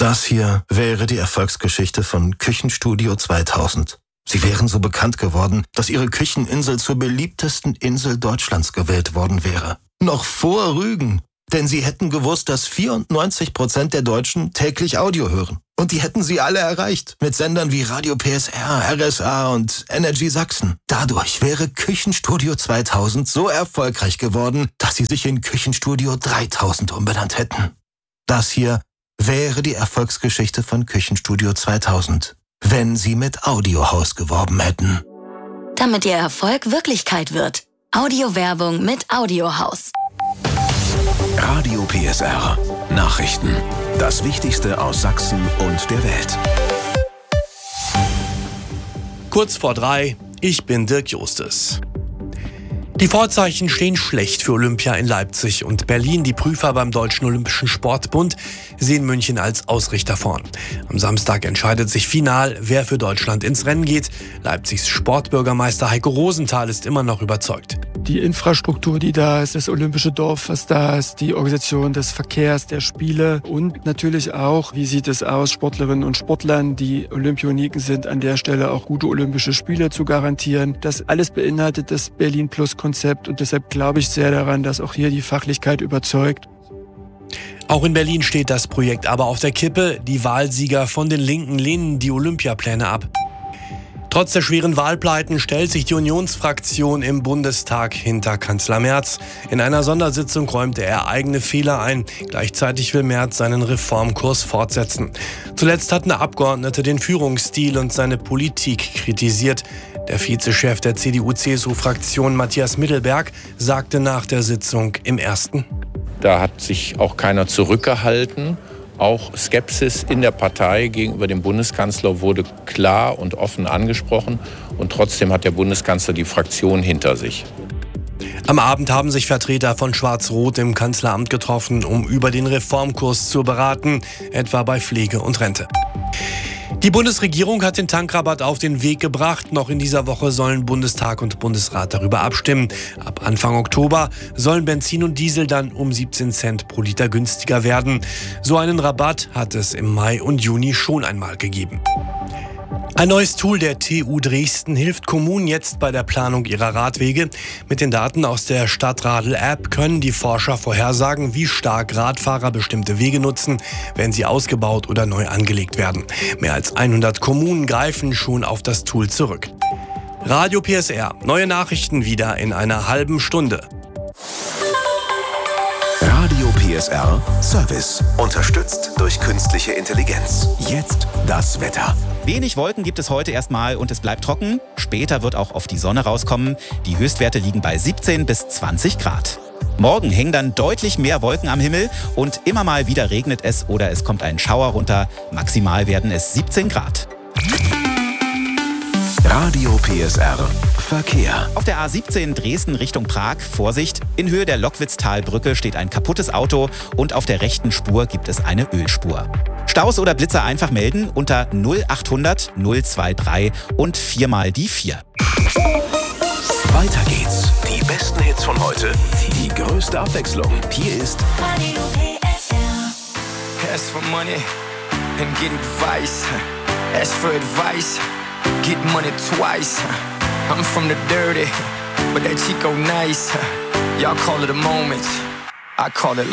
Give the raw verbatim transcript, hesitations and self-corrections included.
Das hier wäre die Erfolgsgeschichte von Küchenstudio zweitausend. Sie wären so bekannt geworden, dass ihre Kücheninsel zur beliebtesten Insel Deutschlands gewählt worden wäre. Noch vor Rügen. Denn sie hätten gewusst, dass vierundneunzig Prozent der Deutschen täglich Audio hören. Und die hätten sie alle erreicht. Mit Sendern wie Radio P S R, R S A und Energy Sachsen. Dadurch wäre Küchenstudio zweitausend so erfolgreich geworden, dass sie sich in Küchenstudio dreitausend umbenannt hätten. Das hier wäre die Erfolgsgeschichte von Küchenstudio zweitausend, wenn sie mit Audiohaus geworben hätten. Damit ihr Erfolg Wirklichkeit wird. Audiowerbung mit Audiohaus. Radio P S R. Nachrichten. Das Wichtigste aus Sachsen und der Welt. Kurz vor drei, ich bin Dirk Justus. Die Vorzeichen stehen schlecht für Olympia in Leipzig und Berlin. Die Prüfer beim Deutschen Olympischen Sportbund sehen München als Ausrichter vorn. Am Samstag entscheidet sich final, wer für Deutschland ins Rennen geht. Leipzigs Sportbürgermeister Heiko Rosenthal ist immer noch überzeugt. Die Infrastruktur, die da ist, das olympische Dorf, was da ist, die Organisation des Verkehrs, der Spiele und natürlich auch, wie sieht es aus, Sportlerinnen und Sportlern, die Olympioniken sind, an der Stelle auch gute olympische Spiele zu garantieren. Das alles beinhaltet das Berlin-Plus-Konzept und deshalb glaube ich sehr daran, dass auch hier die Fachlichkeit überzeugt. Auch in Berlin steht das Projekt aber auf der Kippe. Die Wahlsieger von den Linken lehnen die Olympiapläne ab. Trotz der schweren Wahlpleiten stellt sich die Unionsfraktion im Bundestag hinter Kanzler Merz. In einer Sondersitzung räumte er eigene Fehler ein. Gleichzeitig will Merz seinen Reformkurs fortsetzen. Zuletzt hatten Abgeordnete den Führungsstil und seine Politik kritisiert. Der Vizechef der C D U-C S U-Fraktion Matthias Mittelberg sagte nach der Sitzung im Ersten: Da hat sich auch keiner zurückgehalten. Auch Skepsis in der Partei gegenüber dem Bundeskanzler wurde klar und offen angesprochen. Und trotzdem hat der Bundeskanzler die Fraktion hinter sich. Am Abend haben sich Vertreter von Schwarz-Rot im Kanzleramt getroffen, um über den Reformkurs zu beraten, etwa bei Pflege und Rente. Die Bundesregierung hat den Tankrabatt auf den Weg gebracht. Noch in dieser Woche sollen Bundestag und Bundesrat darüber abstimmen. Ab Anfang Oktober sollen Benzin und Diesel dann um siebzehn Cent pro Liter günstiger werden. So einen Rabatt hat es im Mai und Juni schon einmal gegeben. Ein neues Tool der T U Dresden hilft Kommunen jetzt bei der Planung ihrer Radwege. Mit den Daten aus der Stadtradl-App können die Forscher vorhersagen, wie stark Radfahrer bestimmte Wege nutzen, wenn sie ausgebaut oder neu angelegt werden. Mehr als hundert Kommunen greifen schon auf das Tool zurück. Radio P S R. Neue Nachrichten wieder in einer halben Stunde. Radio P S R Service. Unterstützt durch künstliche Intelligenz. Jetzt das Wetter. Wenig Wolken gibt es heute erstmal und es bleibt trocken. Später wird auch oft die Sonne rauskommen. Die Höchstwerte liegen bei siebzehn bis zwanzig Grad. Morgen hängen dann deutlich mehr Wolken am Himmel und immer mal wieder regnet es oder es kommt ein Schauer runter. Maximal werden es siebzehn Grad. Radio P S R Verkehr. Auf der A siebzehn Dresden Richtung Prag, Vorsicht, in Höhe der Lockwitztalbrücke steht ein kaputtes Auto und auf der rechten Spur gibt es eine Ölspur. Staus oder Blitzer einfach melden unter null achthundert null drei und viermal die vier. Weiter geht's. Die besten Hits von heute, die größte Abwechslung. Hier ist Radio P S R. Ask for money and get advice. Ask for advice, get money twice. I'm from the dirty, but that Chico nice. Y'all call it a moment, I call it